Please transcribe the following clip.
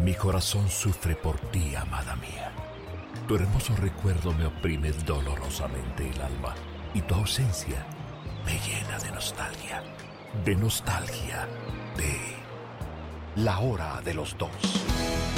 Mi corazón sufre por ti, amada mía. Tu hermoso recuerdo me oprime dolorosamente el alma y tu ausencia me llena de nostalgia. De nostalgia de La Hora de los Dos.